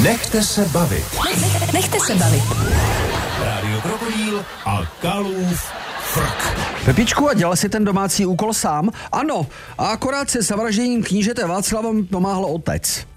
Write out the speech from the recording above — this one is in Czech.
Nechte se bavit. Nechte se bavit. Rádio Krokodýl a Kalův Frk. Pepičku, a dělal si ten domácí úkol sám? Ano, a akorát se zavražděním knížete Václava pomáhal otec.